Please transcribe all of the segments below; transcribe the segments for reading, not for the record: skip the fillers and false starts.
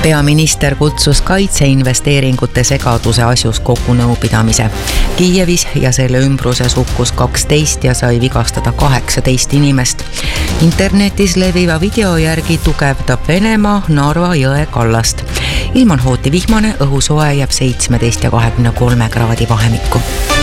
Peaminister kutsus kaitseinvesteeringute segaduse asjus kokku nõupidamise. Kiievis ja selle ümbruses hukkus 12 ja sai vigastada 18 inimest. Internetis leviva video järgi tugevdab Venemaa Narva jõe kallast. Ilm on hooti vihmane, õhusoe jääb 17 ja 23 kraadi vahemikku.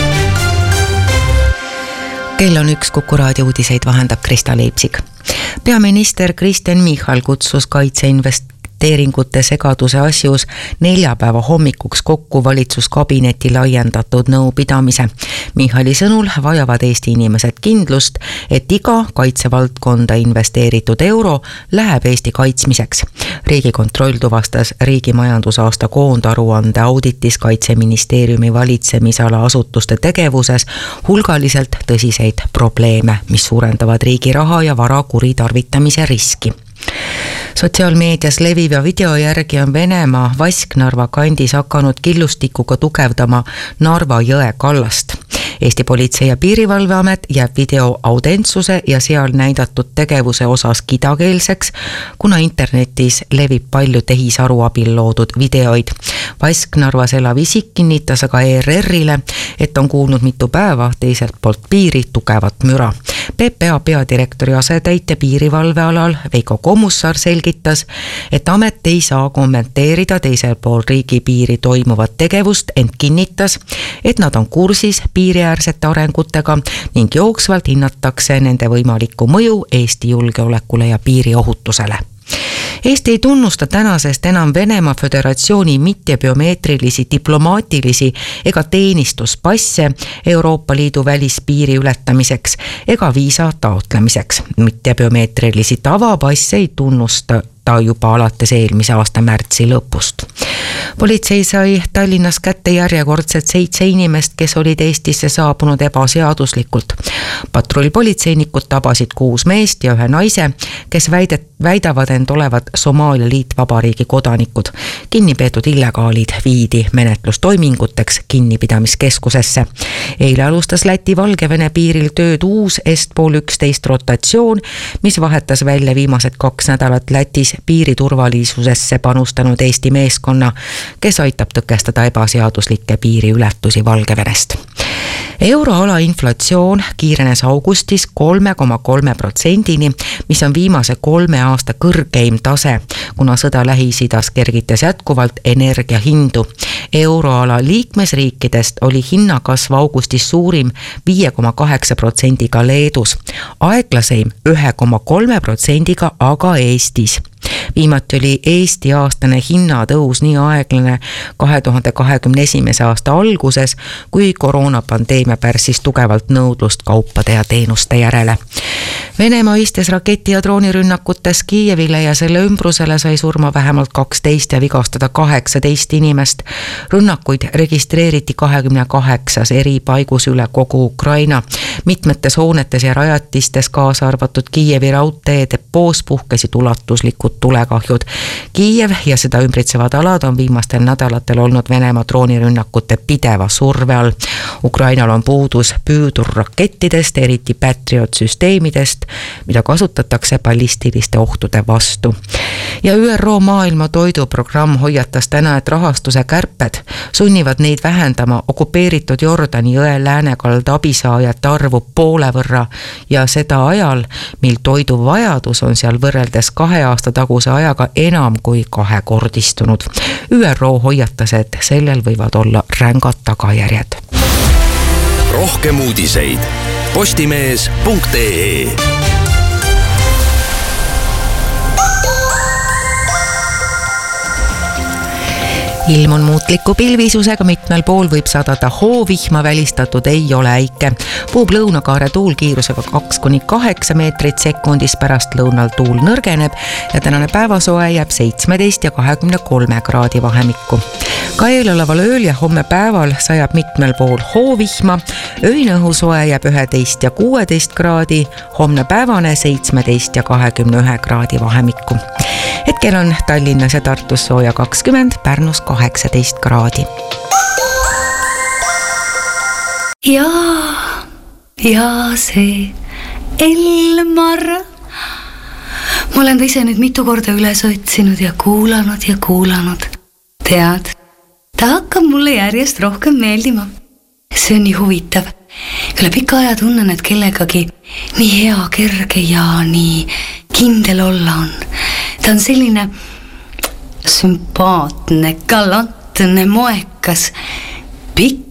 Kell on 1, Kuku raadio uudiseid vahendab Krista Leipsik. Peaminister Kristen Michal kutsus kaitseinvesteeringute segaduse asjus 4 päeva hommikuks kokku valitsuskabineti laiendatud nõupidamise. Michali sõnul vajavad Eesti inimesed kindlust, et iga kaitsevaldkonda investeeritud euro läheb Eesti kaitsmiseks. Riigikontroll tuvastas riigi majandusaasta koondaruande auditis Kaitseministeeriumi valitsemisala asutuste tegevuses hulgaliselt tõsiseid probleeme, mis suurendavad riigi raha ja vara kuritarvitamise riski. Sotsiaalmeedias leviva video järgi on Venemaa Vasknarva kandis hakanud killustikuga tugevdama Narva jõe kallast. Eesti Politsei- ja Piirivalveamet jääb video autentsuse ja seal näidatud tegevuse osas kidakeelseks, kuna internetis levib palju tehisaru abil loodud videoid. Vasknarvas elav isik kinnitas aga ERR-ile, et on kuulnud mitu päeva teiselt poolt piiri tugevat müra. PPA peadirektori asetäitja piirivalvealal Veiko Kommusaar selgitas, et amet ei saa kommenteerida teisel pool riigipiiri toimuvat tegevust, ent kinnitas, et nad on kursis piiriäärsete arengutega ning jooksvalt hinnatakse nende võimalikku mõju Eesti julgeolekule ja piiriohutusele. Eesti ei tunnusta tänasest enam Venemaa Föderatsiooni mittebiomeetrilisi, diplomaatilisi ega teenistuspasse Euroopa Liidu välispiiri ületamiseks ega viisa taotlemiseks. Mittebiomeetrilisi tavapasse ei tunnusta juba alates eelmise aasta märtsi lõpust. Politsei sai Tallinnas kätte järjekordselt 7 inimest, kes olid Eestisse saabunud ebaseaduslikult. Patrullpolitseinikud tabasid 6 meest ja 1 naise, kes väidavad end olevat Somaalia Liitvabariigi kodanikud. Kinnipeetud illegaalid viidi menetlustoiminguteks kinnipidamiskeskusesse. Eile alustas Läti-Valgevene piiril tööd uus Est-Pool 11 rotatsioon, mis vahetas välja viimased 2 nädalat Lätis piiriturvalisusesse panustanud Eesti meeskonna, kes aitab tõkestada ebaseaduslikke piiriületusi Valgevenest. Euroala inflatsioon kiirenes augustis 3,3%-ni, mis on viimase 3 aasta kõrgeim tase, kuna sõda Lähis-Idas kergitas jätkuvalt energiahindu. Euroala liikmesriikidest oli hinnakasv augustis suurim 5,8%-ga Leedus, aeglaseim 1,3%-ga aga Eestis. Viimati oli Eesti aastane hinnatõus nii aeglane 2021. aasta alguses, kui koroonapandeemia pärssis tugevalt nõudlust kaupade ja teenuste järele. Venemaa istes raketi- ja droonirünnakutes Kiievile ja selle ümbrusele sai surma vähemalt 12 ja vigastada 18 inimest. Rünnakuid registreeriti 28 eri paigus üle kogu Ukraina. Mitmetes hoonetes ja rajatistes, kaasa arvatud Kiievi raudtee depoos, puhkesid ulatuslikud tulekahjud. Kiiev ja seda ümbritsevad alad on viimastel nädalatel olnud Venemaa droonirünnakute pideva surve all. Ukrainal on puudus püüdurrakettidest, eriti Patriot-süsteemidest, mida kasutatakse ballistiliste ohtude vastu. Ja ÜRO maailma toiduprogramm hoiatas täna, et rahastuse kärped sunnivad neid vähendama okupeeritud Jordani jõe läänekalda abisaajate arvu poole võrra ja seda ajal, mil toiduvajadus on seal võrreldes 2 aasta taguse ajaga enam kui 2-kordistunud. ÜRO hoiatas, et sellel võivad olla rängad tagajärjed. Rohkem uudiseid postimees.ee. Ilm on muutliku pilvisusega, mitmel pool võib sadada hoovihma, välistatud ei ole äike. Puub lõunakaare tuul kiirusega 2–8 meetrit sekundis, pärast lõunal tuul nõrgeneb ja tänane päevasoe jääb 17 ja 23 kraadi vahemikku. Ka eeloleval ööl ja homme päeval sajab mitmel pool hoovihma, öine õhusoe jääb 11 ja 16 kraadi, homne päevane 17 ja 21 kraadi vahemikku. Hetkel on Tallinnas ja Tartus sooja 20, Pärnus 18 kraadi. Ja see Elmar Ma olen ta ise nüüd mitu korda üles otsinud ja kuulanud. Tead, ta hakkab mulle järjest rohkem meeldima. See on nii huvitav. Üle pika aja tunnen, et kellegagi nii hea, kerge ja nii kindel olla on. Ta on selline sümpaatne, galantne, moekas, pikk